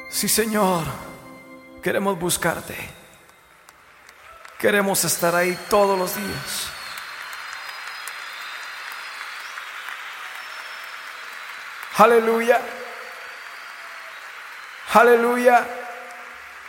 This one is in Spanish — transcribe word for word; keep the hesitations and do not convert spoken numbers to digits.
Sí, Señor, queremos buscarte. Queremos estar ahí todos los días. Aleluya. Aleluya.